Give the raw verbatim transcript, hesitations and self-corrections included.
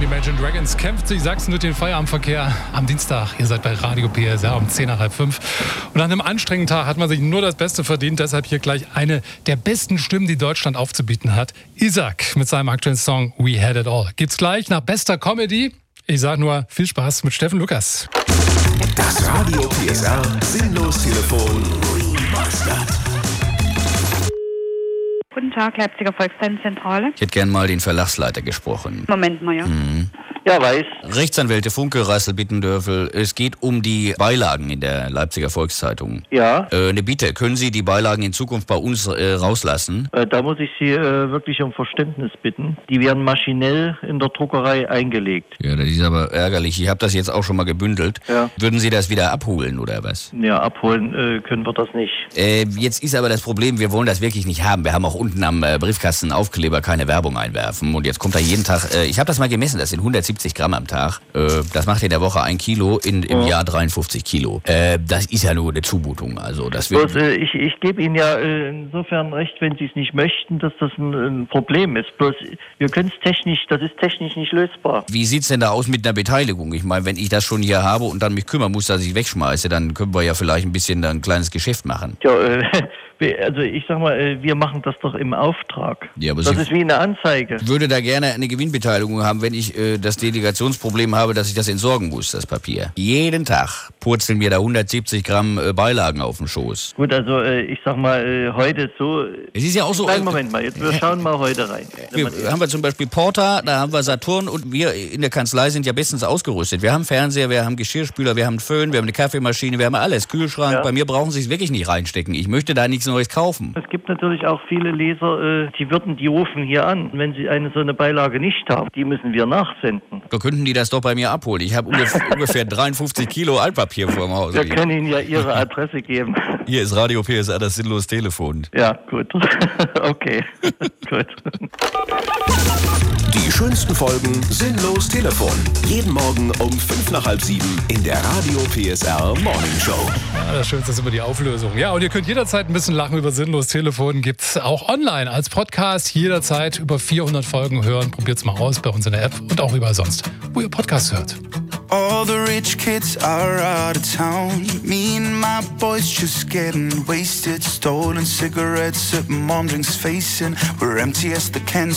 die Imagine Dragons kämpft sich Sachsen durch den Feierabendverkehr am Dienstag. Ihr seid bei Radio P S R um zehn nach halb fünf. Und nach einem anstrengenden Tag hat man sich nur das Beste verdient. Deshalb hier gleich eine der besten Stimmen, die Deutschland aufzubieten hat. Isaac mit seinem aktuellen Song We Had It All. Gibt's gleich nach bester Comedy. Ich sag nur viel Spaß mit Steffen Lukas. Das Radio P S R Sinnlos-Telefon Remastered. Guten Tag, Leipziger Volkszeitenzentrale. Ich hätte gern mal den Verlagsleiter gesprochen. Moment mal, ja. Mhm. Ja, weiß. Rechtsanwälte Funke, Rassel, Bittendörfel. Es geht um die Beilagen in der Leipziger Volkszeitung. Ja. Äh, eine Bitte, können Sie die Beilagen in Zukunft bei uns äh, rauslassen? Äh, da muss ich Sie äh, wirklich um Verständnis bitten. Die werden maschinell in der Druckerei eingelegt. Ja, das ist aber ärgerlich. Ich habe das jetzt auch schon mal gebündelt. Ja. Würden Sie das wieder abholen, oder was? Ja, abholen äh, können wir das nicht. Äh, jetzt ist aber das Problem, wir wollen das wirklich nicht haben. Wir haben auch unten am äh, Briefkasten Aufkleber, keine Werbung einwerfen. Und jetzt kommt da jeden Tag, äh, ich habe das mal gemessen, das sind hundertsiebzig Gramm am Tag. Äh, das macht in der Woche ein Kilo, in, im ja. Jahr dreiundfünfzig Kilo. Äh, das ist ja nur eine Zumutung. Also das wird Bloß, äh, ich, ich gebe Ihnen ja äh, insofern recht, wenn Sie es nicht möchten, dass das ein, ein Problem ist. Bloß wir können es technisch, das ist technisch nicht lösbar. Wie sieht's denn da aus mit einer Beteiligung? Ich meine, wenn ich das schon hier habe und dann mich kümmern muss, dass ich wegschmeiße, dann können wir ja vielleicht ein bisschen da ein kleines Geschäft machen. Ja, äh, also ich sag mal, äh, wir machen das doch im Auftrag. Ja, aber das Sie ist wie eine Anzeige. Ich würde da gerne eine Gewinnbeteiligung haben, wenn ich äh, das Delegationsproblem habe, dass ich das entsorgen muss, das Papier. Jeden Tag purzeln mir da hundertsiebzig Gramm äh, Beilagen auf den Schoß. Gut, also äh, ich sag mal, äh, heute so... Es ist ja auch so... Nein, Moment mal, jetzt wir schauen mal heute rein. Wir, haben wir zum Beispiel Porta, da haben wir Saturn und wir in der Kanzlei sind ja bestens ausgerüstet. Wir haben Fernseher, wir haben Geschirrspüler, wir haben einen Föhn, wir haben eine Kaffeemaschine, wir haben alles, Kühlschrank. Ja. Bei mir brauchen Sie es wirklich nicht reinstecken. Ich möchte da nichts Neues kaufen. Es gibt natürlich auch viele Leser, äh, die würden, die rufen hier an, wenn sie eine so eine Beilage nicht haben. Die müssen wir nachsenden. Da könnten die das doch bei mir abholen. Ich habe ungefähr, ungefähr dreiundfünfzig Kilo Altpapier vor dem Haus. Wir können Ihnen ja Ihre Adresse geben. Hier ist Radio P S R, das sinnlos Telefon. Ja, gut. Okay, gut. Die schönsten Folgen Sinnlos Telefon. Jeden Morgen um fünf nach halb sieben in der Radio P S R Morning Show. Ja, das Schönste ist immer die Auflösung. Ja, und ihr könnt jederzeit ein bisschen lachen über Sinnlos Telefon. Gibt's auch online als Podcast jederzeit über vierhundert Folgen hören. Probiert's mal aus bei uns in der App und auch überall sonst, wo ihr Podcast hört. All the rich kids are out of town. Me and my boys just getting wasted. Stolen cigarettes at mom drinks facing. We're empty as the cans.